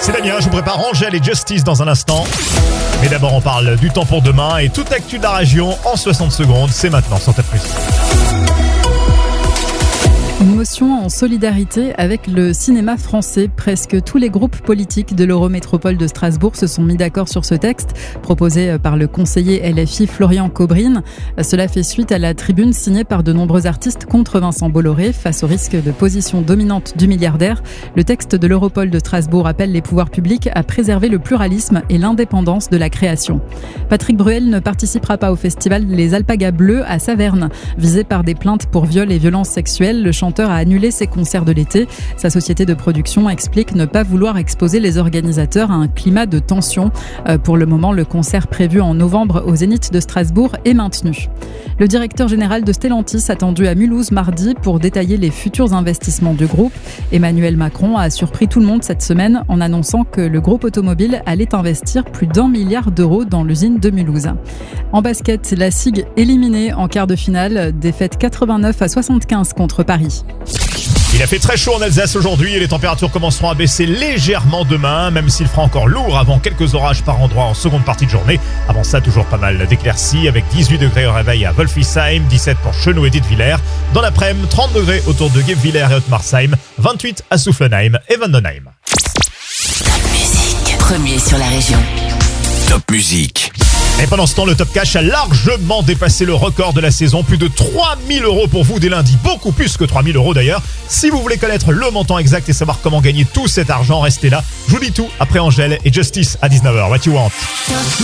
C'est Damien, je vous prépare Angèle et Justice dans un instant. Mais d'abord, on parle du temps pour demain et toute l'actu de la région en 60 secondes. C'est maintenant sur Top Music. Une motion en solidarité avec le cinéma français. Presque tous les groupes politiques de l'Eurométropole de Strasbourg se sont mis d'accord sur ce texte, proposé par le conseiller LFI Florian Cobrine. Cela fait suite à la tribune signée par de nombreux artistes contre Vincent Bolloré face au risque de position dominante du milliardaire. Le texte de l'Europole de Strasbourg appelle les pouvoirs publics à préserver le pluralisme et l'indépendance de la création. Patrick Bruel ne participera pas au festival Les Alpagas Bleus à Saverne. Visé par des plaintes pour viol et violences sexuelles, le chanteur a annulé ses concerts de l'été. Sa société de production explique ne pas vouloir exposer les organisateurs à un climat de tension. Pour le moment, le concert prévu en novembre au Zénith de Strasbourg est maintenu. Le directeur général de Stellantis attendu à Mulhouse mardi pour détailler les futurs investissements du groupe. Emmanuel Macron a surpris tout le monde cette semaine en annonçant que le groupe automobile allait investir plus d'1 milliard d'euros dans l'usine de Mulhouse. En basket, la SIG éliminée en quart de finale, défaite 89-75 contre Paris. Il a fait très chaud en Alsace aujourd'hui et les températures commenceront à baisser légèrement demain, même s'il fera encore lourd avant quelques orages par endroit en seconde partie de journée. Avant ça, toujours pas mal d'éclaircies avec 18 degrés au réveil à Wolfisheim, 17 pour Chenaux et Dietwiller. Dans l'après-midi, 30 degrés autour de Guebwiller et Ottmarsheim, 28 à Soufflenheim et Vendenheim. Top Music, premier sur la région. Top Music. Et pendant ce temps, le Top Cash a largement dépassé le record de la saison. Plus de 3 000 € pour vous dès lundi. Beaucoup plus que 3 000 € d'ailleurs. Si vous voulez connaître le montant exact et savoir comment gagner tout cet argent, restez là. Je vous dis tout après Angèle et Justice à 19h. What you want?